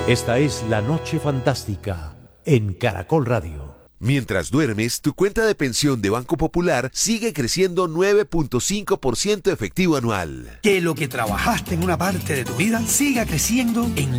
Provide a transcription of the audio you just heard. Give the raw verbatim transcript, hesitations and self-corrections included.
Esta es La Noche Fantástica en Caracol Radio. Mientras duermes, tu cuenta de pensión de Banco Popular sigue creciendo nueve punto cinco por ciento efectivo anual. Que lo que trabajaste en una parte de tu vida siga creciendo en